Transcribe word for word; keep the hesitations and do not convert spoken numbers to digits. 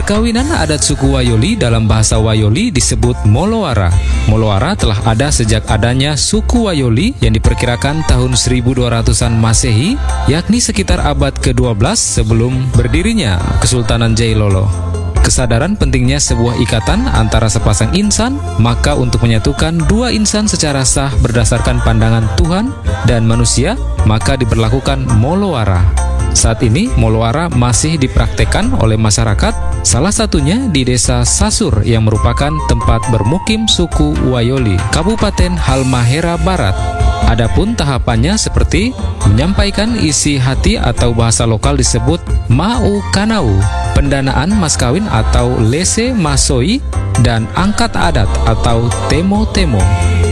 Perkawinan adat suku Wayoli dalam bahasa Wayoli disebut Moloara. Moloara telah ada sejak adanya suku Wayoli yang diperkirakan tahun seribu dua ratusan Masehi, yakni sekitar abad kedua belas sebelum berdirinya Kesultanan Jailolo. Kesadaran pentingnya sebuah ikatan antara sepasang insan, maka untuk menyatukan dua insan secara sah berdasarkan pandangan Tuhan dan manusia, maka diberlakukan Moloara. Saat ini, Moloara masih dipraktekkan oleh masyarakat, salah satunya di desa Sasur yang merupakan tempat bermukim suku Wayoli, Kabupaten Halmahera Barat. Adapun tahapannya seperti menyampaikan isi hati atau bahasa lokal disebut Mau Kanau, pendanaan mas kawin atau lese masoi, dan angkat adat atau temo-temo.